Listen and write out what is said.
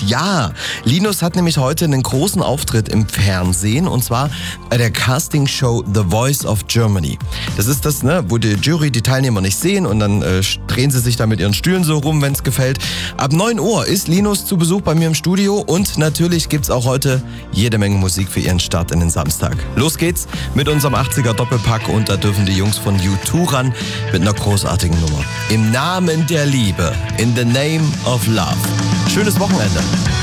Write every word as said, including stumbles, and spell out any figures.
Ja, Linus hat nämlich heute einen großen Auftritt im Fernsehen und zwar bei der Castingshow The Voice of Germany. Das ist das, ne, wo die Jury die Teilnehmer nicht sehen und dann äh, drehen sie sich da mit ihren Stühlen so rum, wenn es gefällt. Ab neun Uhr ist Linus zu Besuch bei mir im Studio und natürlich gibt's auch heute jede Menge Musik für ihren Start in den Samstag. Los geht's mit unserem achtziger Doppelpack und da dürfen die Jungs von U zwei ran mit einer großartigen Nummer. Im Namen der Liebe, in the name of love. Schönes Wochenende.